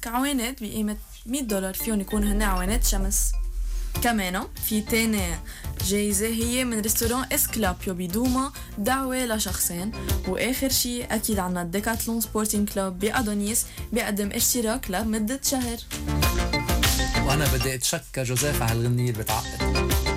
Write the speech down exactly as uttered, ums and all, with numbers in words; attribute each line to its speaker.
Speaker 1: عندك عوانات بقيمة مية دولار فيهم يكونوا هن عوانات شمس. كمان في تاني جايزة هي من ريستوران اسكلابيو بدوما دعوة لشخصين. واخر شي اكيد عنا الديكاتلون سبورتين كلوب بأدونيس بيقدم اشتراك لمدة شهر.
Speaker 2: وانا بدي اتشكر جوزيف على الغنية اللي بتعقد.